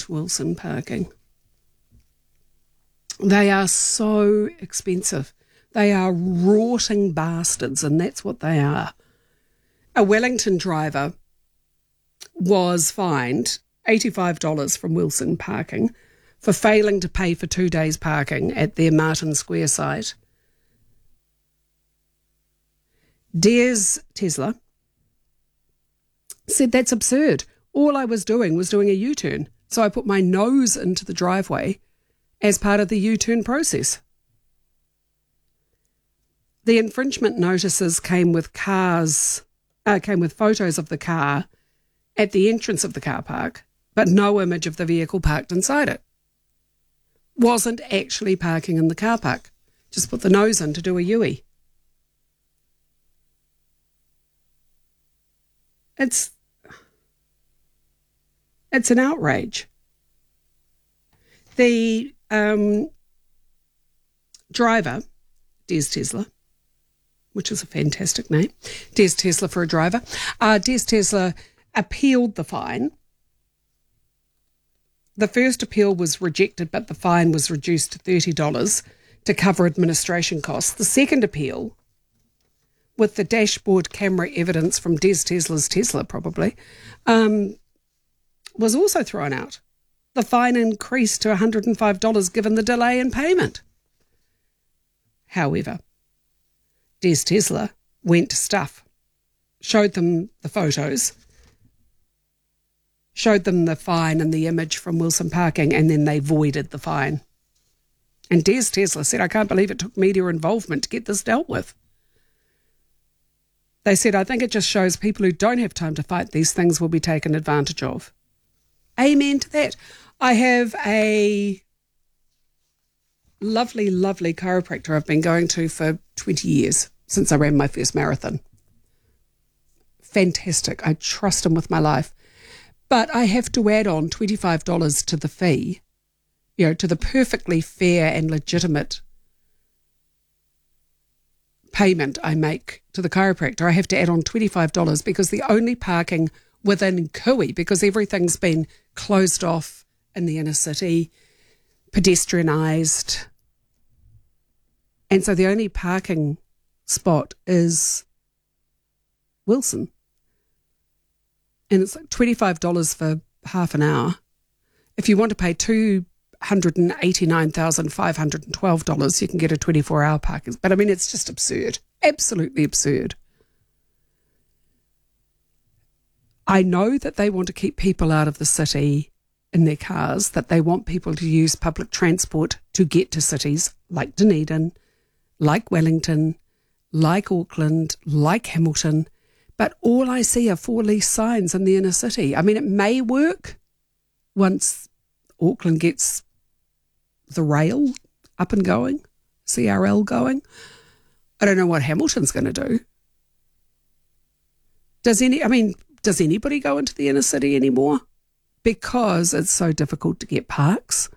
hate Wilson parking. They are so expensive. They are rotting bastards, and that's what they are. A Wellington driver was fined $85 from Wilson Parking for failing to pay for 2 days parking at their Martin Square site. Des Tesla said that's absurd. All I was doing a U-turn. So I put my nose into the driveway as part of the U-turn process. The infringement notices came with photos of the car at the entrance of the car park, but no image of the vehicle parked inside it. Wasn't actually parking in the car park. Just put the nose in to do a U-turn. It's an outrage. The driver, Des Tesla, which is a fantastic name, Des Tesla for a driver, Des Tesla appealed the fine. The first appeal was rejected, but the fine was reduced to $30 to cover administration costs. The second appeal, with the dashboard camera evidence from Des Tesla's Tesla probably, was also thrown out. The fine increased to $105 given the delay in payment. However, Des Tesla went to Stuff, showed them the photos, showed them the fine and the image from Wilson Parking, and then they voided the fine. And Des Tesla said, I can't believe it took media involvement to get this dealt with. They said, I think it just shows people who don't have time to fight these things will be taken advantage of. Amen to that. I have a lovely, lovely chiropractor I've been going to for 20 years, since I ran my first marathon. Fantastic. I trust him with my life. But I have to add on $25 to the fee, to the perfectly fair and legitimate payment I make to the chiropractor. I have to add on $25 because the only parking within Kui, because everything's been closed off in the inner city, pedestrianised, and so the only parking spot is Wilson. And it's like $25 for half an hour. If you want to pay $289,512, you can get a 24-hour parking. But I mean, it's just absurd. Absolutely absurd. I know that they want to keep people out of the city in their cars, that they want people to use public transport to get to cities like Dunedin, like Wellington, like Auckland, like Hamilton. But all I see are 4 lease signs in the inner city. I mean, it may work once Auckland gets the rail up and going, CRL going. I don't know what Hamilton's going to do. Does anybody go into the inner city anymore? Because it's so difficult to get parks.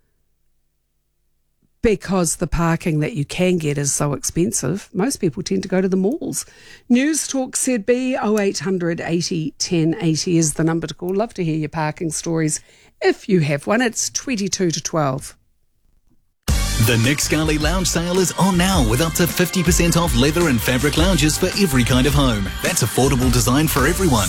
Because the parking that you can get is so expensive, most people tend to go to the malls. News Talk ZB 0800 80 10 80 is the number to call. Love to hear your parking stories. If you have one, it's 22 to 12. The Nick Scali Lounge Sale is on now with up to 50% off leather and fabric lounges for every kind of home. That's affordable design for everyone.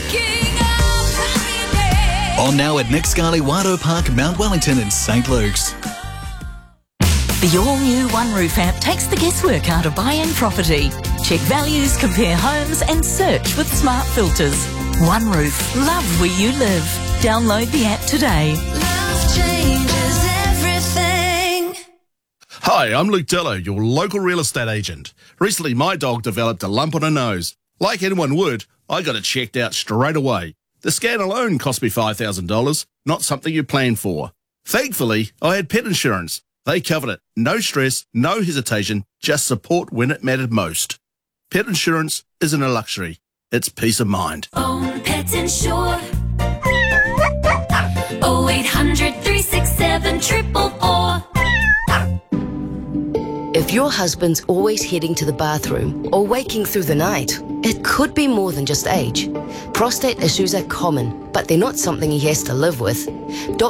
On now at Nick Scali Wado Park, Mount Wellington and St. Luke's. The all-new One Roof app takes the guesswork out of buying property. Check values, compare homes and search with smart filters. One Roof. Love where you live. Download the app today. Love changes everything. Hi, I'm Luke Dillo, your local real estate agent. Recently, my dog developed a lump on her nose. Like anyone would, I got it checked out straight away. The scan alone cost me $5,000, not something you plan for. Thankfully, I had pet insurance. They covered it. No stress, no hesitation, just support when it mattered most. Pet insurance isn't a luxury. It's peace of mind. Own Pet Insure. 0800 367 444. If your husband's always heading to the bathroom or waking through the night, it could be more than just age. Prostate issues are common, but they're not something he has to live with.